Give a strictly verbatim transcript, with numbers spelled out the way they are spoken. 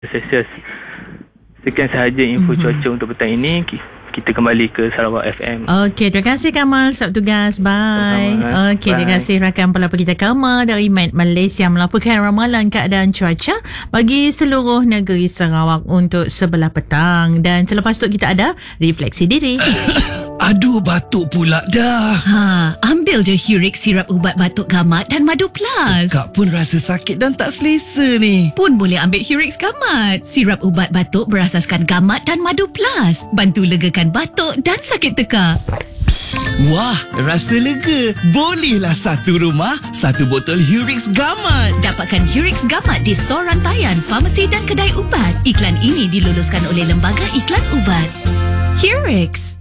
Celsius. Sekian sahaja info mm-hmm. cuaca untuk petang ini. Kita kembali ke Sarawak F M. Okey, terima kasih Kamal. Selamat tugas. Bye. Okey, terima kasih rakan pelapor kita Kamal dari Met Malaysia melaporkan ramalan keadaan cuaca bagi seluruh negeri Sarawak untuk sebelah petang. Dan selepas tu kita ada refleksi diri. Aduh, batuk pula dah. Ha, ambil je Hurix sirap ubat batuk gamat dan madu plus. Kak pun rasa sakit dan tak selesa ni. Pun boleh ambil Hurix gamat. Sirap ubat batuk berasaskan gamat dan madu plus. Bantu legakan batuk dan sakit tekak. Wah, rasa lega. Bolehlah satu rumah, satu botol Hurix gamat. Dapatkan Hurix gamat di stor rantaian, farmasi dan kedai ubat. Iklan ini diluluskan oleh Lembaga Iklan Ubat. Hurix.